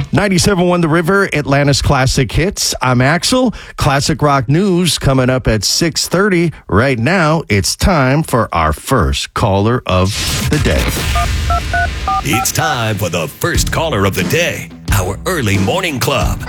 97.1 The River, Atlanta's Classic Hits. I'm Axel. Classic rock news coming up at 6:30. Right now, it's time for our first caller of the day. It's time for the first caller of the day, our early morning club.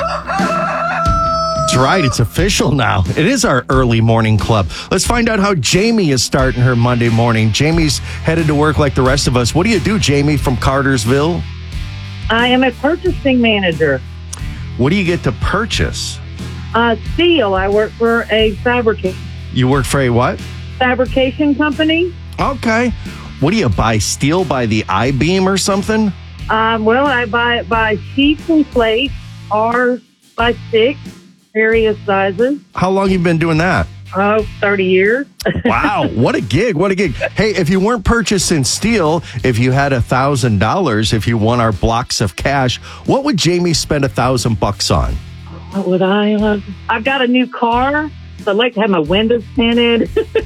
That's right. It's official now. It is our early morning club. Let's find out how Jamie is starting her Monday morning. Jamie's headed to work like the rest of us. What do you do, Jamie, from Cartersville? I am a purchasing manager. What do you get to purchase? Steel. I work for a You work for a what? fabrication company. Okay. What do you buy? Steel by the I-beam or something? Well, I buy it by sheets and plates, or by sticks, various sizes. How long you been doing that? 30 years. Wow, what a gig, what a gig. Hey, if you weren't purchasing steel, if you had $1,000, if you won our blocks of cash, what would Jamie spend $1,000 on? What would I? I've got a new car, so I'd like to have my windows tinted.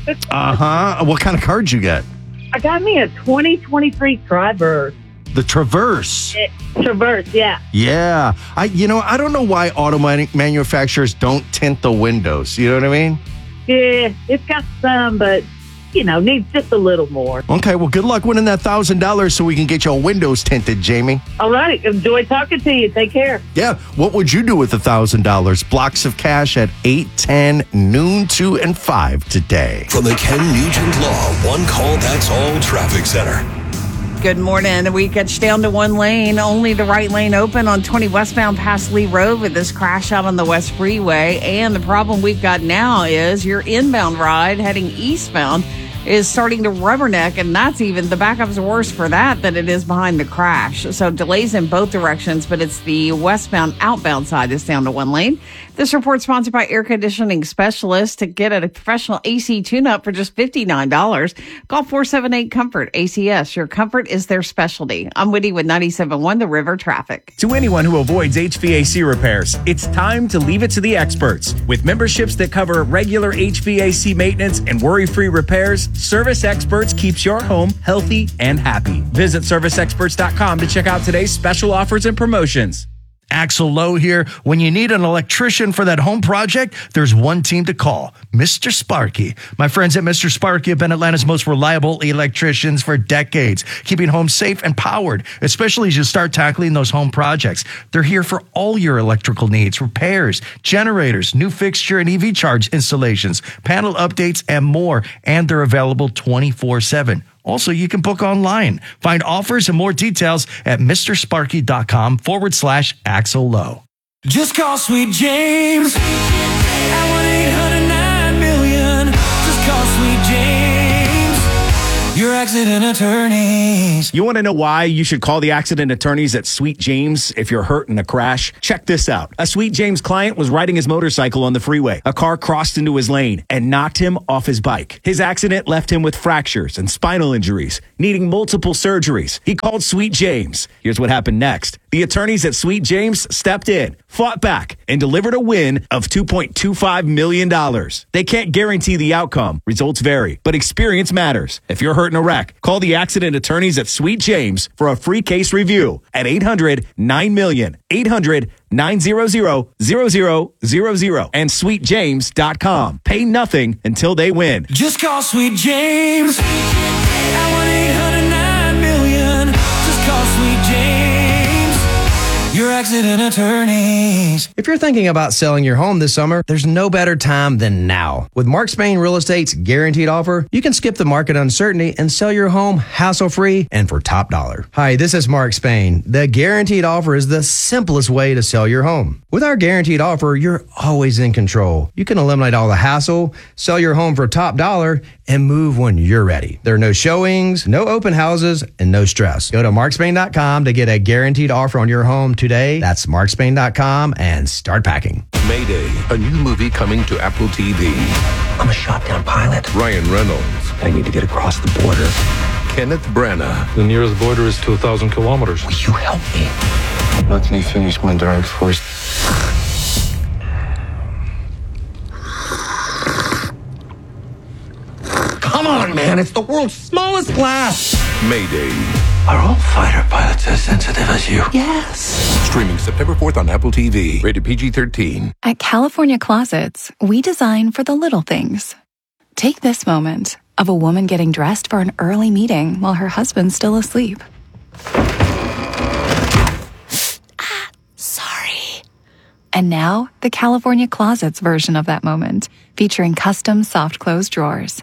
What kind of car did you get? I got me a 2023 Traverse. The Traverse. Traverse, yeah. Yeah. I don't know why auto manufacturers don't tint the windows. You know what I mean? Yeah, it's got some, but, needs just a little more. Okay, well, good luck winning that $1,000 so we can get your windows tinted, Jamie. All right. Enjoy talking to you. Take care. Yeah. What would you do with $1,000? Blocks of cash at 8, 10, noon, 2, and 5 today. From the Ken Nugent Law One Call That's All Traffic Center. Good morning. We get down to one lane, only the right lane open on 20 westbound past Lee Road with this crash out on the West Freeway. And the problem we've got now is your inbound ride heading eastbound is starting to rubberneck, and that's even, the backup's worse for that than it is behind the crash. So delays in both directions, but it's the westbound outbound side is down to one lane. This report sponsored by Air Conditioning Specialists. To get a professional AC tune-up for just $59, call 478-COMFORT. ACS, your comfort is their specialty. I'm Whitty with 97.1 The River Traffic. To anyone who avoids HVAC repairs, it's time to leave it to the experts. With memberships that cover regular HVAC maintenance and worry-free repairs, Service Experts keeps your home healthy and happy. Visit serviceexperts.com to check out today's special offers and promotions. Axel Lowe here. When you need an electrician for that home project, there's one team to call, Mr. Sparky. My friends at Mr. Sparky have been Atlanta's most reliable electricians for decades, keeping homes safe and powered, especially as you start tackling those home projects. They're here for all your electrical needs, repairs, generators, new fixture and EV charge installations, panel updates, and more. And they're available 24/7. Also, you can book online. Find offers and more details at mrsparky.com/Axel Lowe. Just call Sweet James at 1-800-9-million. Just call Sweet James, your accident attorneys. You want to know why you should call the accident attorneys at Sweet James if you're hurt in a crash? Check this out. A Sweet James client was riding his motorcycle on the freeway. A car crossed into his lane and knocked him off his bike. His accident left him with fractures and spinal injuries, needing multiple surgeries. He called Sweet James. Here's what happened next. The attorneys at Sweet James stepped in, fought back, and delivered a win of $2.25 million. They can't guarantee the outcome. Results vary, but experience matters. If you're hurt in a wreck, call the accident attorneys at Sweet James for a free case review at 800-9-million, 800-900-0000, and sweetjames.com. Pay nothing until they win. Just call Sweet James at 1-800-9-million. Just call Sweet James, your accident attorneys. If you're thinking about selling your home this summer, there's no better time than now. With Mark Spain Real Estate's guaranteed offer, you can skip the market uncertainty and sell your home hassle-free and for top dollar. Hi, this is Mark Spain. The guaranteed offer is the simplest way to sell your home. With our guaranteed offer, you're always in control. You can eliminate all the hassle, sell your home for top dollar, and move when you're ready. There are no showings, no open houses, and no stress. Go to markspain.com to get a guaranteed offer on your home today. That's markspain.com and start packing. Mayday, a new movie coming to Apple TV. I'm a shotgun pilot. Ryan Reynolds. I need to get across the border. Kenneth Branagh. The nearest border is 2,000 kilometers. Will you help me? Let me finish my drink first. Come on, man. It's the world's smallest blast. Mayday. Are all fighter pilots as sensitive as you? Yes. Streaming September 4th on Apple TV. Rated PG-13. At California Closets, we design for the little things. Take this moment of a woman getting dressed for an early meeting while her husband's still asleep. Sorry. And now, the California Closets version of that moment, featuring custom soft close drawers.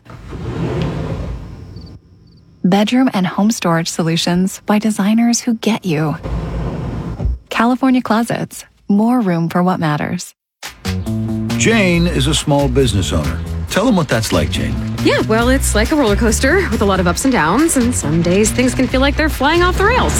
Bedroom and home storage solutions by designers who get you. California Closets. More room for what matters. Jane is a small business owner. Tell them what that's like, Jane. Yeah, well, it's like a roller coaster with a lot of ups and downs, and some days things can feel like they're flying off the rails.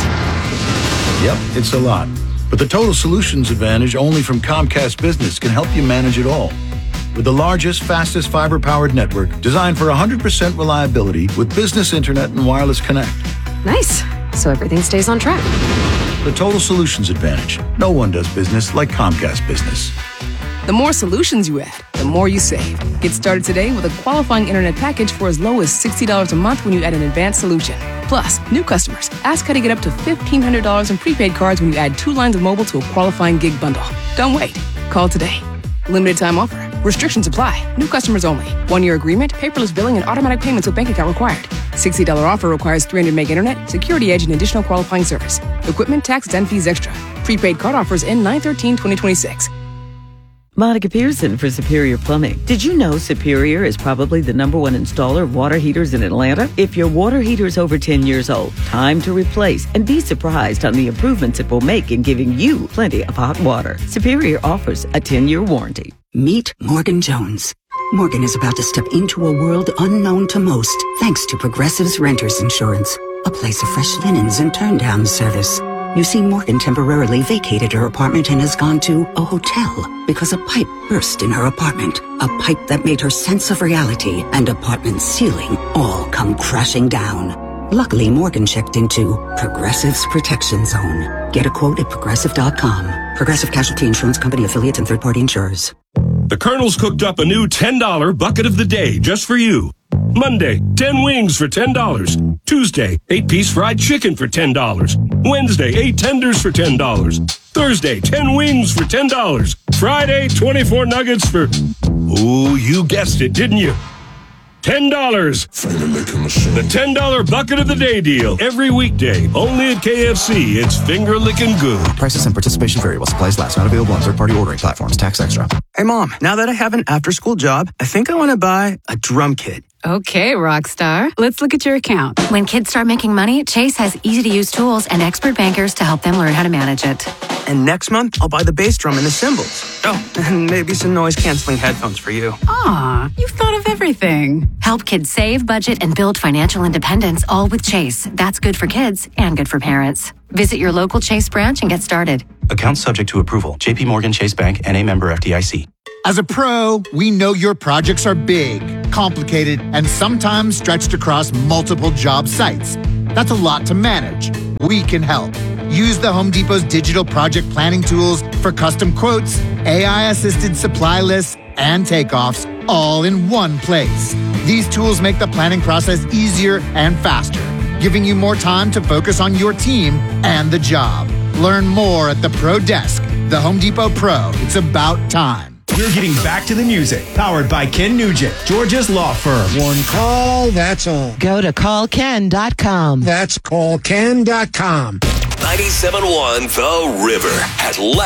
Yep, it's a lot. But the Total Solutions Advantage only from Comcast Business can help you manage it all. With the largest, fastest fiber-powered network designed for 100% reliability with business internet and wireless connect. Nice. So everything stays on track. The Total Solutions Advantage. No one does business like Comcast Business. The more solutions you add, the more you save. Get started today with a qualifying internet package for as low as $60 a month when you add an advanced solution. Plus, new customers, ask how to get up to $1,500 in prepaid cards when you add 2 lines of mobile to a qualifying gig bundle. Don't wait. Call today. Limited time offer. Restrictions apply. New customers only. 1-year agreement, paperless billing, and automatic payments with bank account required. $60 offer requires 300 meg internet, security edge, and additional qualifying service. Equipment, taxes, and fees extra. Prepaid card offers end 9/13/2026. Monica Pearson for Superior Plumbing. Did you know Superior is probably the #1 installer of water heaters in Atlanta? If your water heater is over 10 years old, time to replace and be surprised on the improvements it will make in giving you plenty of hot water. Superior offers a 10-year warranty. Meet Morgan Jones. Morgan is about to step into a world unknown to most, thanks to Progressive's Renters Insurance, a place of fresh linens and turn-down service. You see, Morgan temporarily vacated her apartment and has gone to a hotel because a pipe burst in her apartment. A pipe that made her sense of reality and apartment ceiling all come crashing down. Luckily, Morgan checked into Progressive's Protection Zone. Get a quote at Progressive.com. Progressive Casualty Insurance Company affiliates and third-party insurers. The Colonel's cooked up a new $10 bucket of the day just for you. Monday, 10 wings for $10. Tuesday, 8-piece fried chicken for $10. Wednesday, 8 tenders for $10. Thursday, 10 wings for $10. Friday, 24 nuggets for... Oh, you guessed it, didn't you? $10. The $10 bucket of the day deal. Every weekday, only at KFC. It's finger licking good. Prices and participation vary while supplies last. Not available on third-party ordering platforms. Tax extra. Hey, Mom, now that I have an after-school job, I think I want to buy a drum kit. Okay, Rockstar. Let's look at your account. When kids start making money, Chase has easy-to-use tools and expert bankers to help them learn how to manage it. And next month, I'll buy the bass drum and the cymbals. Oh, and maybe some noise-canceling headphones for you. Aw, you've thought of everything. Help kids save, budget, and build financial independence, all with Chase. That's good for kids and good for parents. Visit your local Chase branch and get started. Account subject to approval. JP Morgan Chase Bank, N.A. member FDIC. As a pro, we know your projects are big, complicated, and sometimes stretched across multiple job sites. That's a lot to manage. We can help. Use the Home Depot's digital project planning tools for custom quotes, AI-assisted supply lists, and takeoffs, all in one place. These tools make the planning process easier and faster, giving you more time to focus on your team and the job. Learn more at the Pro Desk. The Home Depot Pro. It's about time. We're getting back to the music. Powered by Ken Nugent, Georgia's law firm. One call, that's all. Go to callken.com. That's callken.com. 97.1 The River at